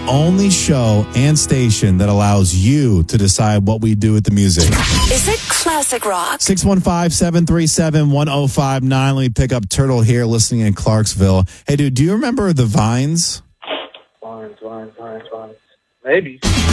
only show and station that allows you to decide what we do with the music. Is it classic rock? 615-737-1059. Let me pick up Turtle here listening in Clarksville. Hey, dude, do you remember the Vines? Vines. Maybe.